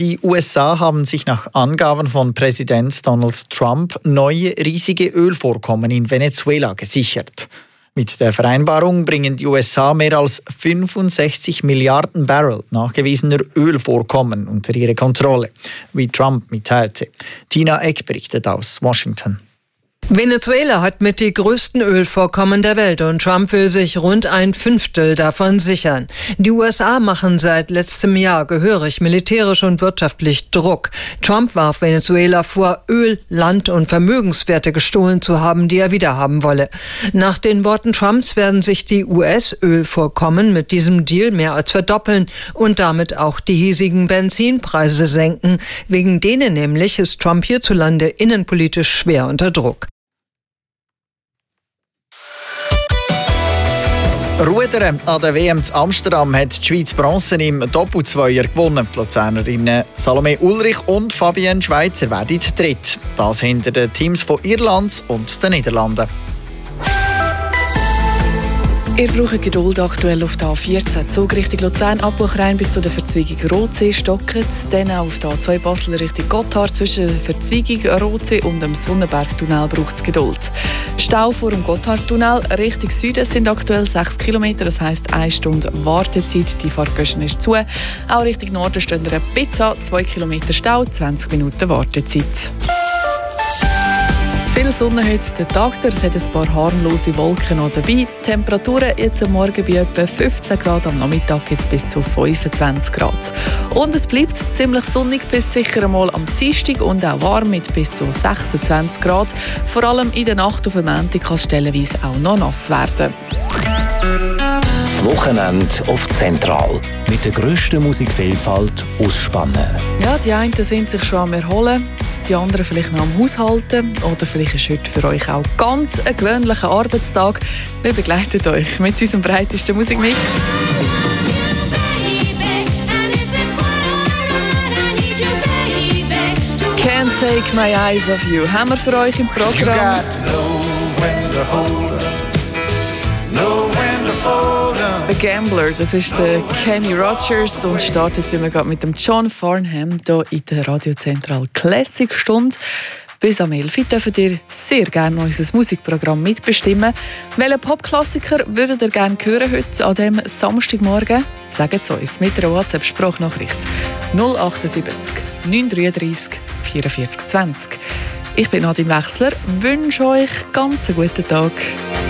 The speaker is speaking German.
Die USA haben sich nach Angaben von Präsident Donald Trump neue riesige Ölvorkommen in Venezuela gesichert. Mit der Vereinbarung bringen die USA mehr als 65 Milliarden Barrel nachgewiesener Ölvorkommen unter ihre Kontrolle, wie Trump mitteilte. Tina Eck berichtet aus Washington. Venezuela hat mit die größten Ölvorkommen der Welt und Trump will sich rund 1/5 davon sichern. Die USA machen seit letztem Jahr gehörig militärisch und wirtschaftlich Druck. Trump warf Venezuela vor, Öl, Land und Vermögenswerte gestohlen zu haben, die er wiederhaben wolle. Nach den Worten Trumps werden sich die US-Ölvorkommen mit diesem Deal mehr als verdoppeln und damit auch die hiesigen Benzinpreise senken. Wegen denen nämlich ist Trump hierzulande innenpolitisch schwer unter Druck. Rudern an der WM zu Amsterdam hat die Schweiz Bronze im Doppelzweier gewonnen. Die Luzernerinnen Salome Ulrich und Fabienne Schweizer werden dritt. Das hinter den Teams von Irland und den Niederlanden. Ihr braucht Geduld aktuell auf der A14. Zug Richtung Luzern, Abbruchrein bis zu der Verzweigung Rotsee stocken. Dann auf der A2 Basel Richtung Gotthard zwischen der Verzweigung Rotsee und dem Sonnenbergtunnel braucht es Geduld. Stau vor dem Gotthardtunnel Richtung Süden sind aktuell 6 Kilometer, das heisst 1 Stunde Wartezeit. Die Fahrtgöschen ist zu. Auch Richtung Norden stehen eine Pizza, 2 Kilometer Stau, 20 Minuten Wartezeit. Viel Sonne heute den Tag, es hat ein paar harmlose Wolken noch dabei. Die Temperaturen jetzt am Morgen bei etwa 15 Grad, am Nachmittag jetzt bis zu 25 Grad. Und es bleibt ziemlich sonnig bis sicher einmal am Dienstag und auch warm mit bis zu 26 Grad. Vor allem in der Nacht auf dem Montag kann es stellenweise auch noch nass werden. Das Wochenende auf Zentral mit der grössten Musikvielfalt aus Spannen. Ja, die einen sind sich schon am Erholen, die anderen vielleicht noch am Haushalten oder vielleicht ist heute für euch auch ganz ein gewöhnlicher Arbeitstag. Wir begleiten euch mit unserem breitesten Musikmix. Can't Take My Eyes Off You haben wir für euch im Programm. A Gambler, das ist der Kenny Rogers und startet wir mit dem John Farnham hier in der Radio Zentral Classic Stunde. Bis am 11 Uhr dürft ihr sehr gerne unser Musikprogramm mitbestimmen. Welchen Popklassiker würdet ihr gerne hören heute an diesem Samstagmorgen? Sagt es uns mit einer WhatsApp-Sprachnachricht 078 933 44 20. Ich bin Nadine Wechsler, wünsche euch ganz einen guten Tag.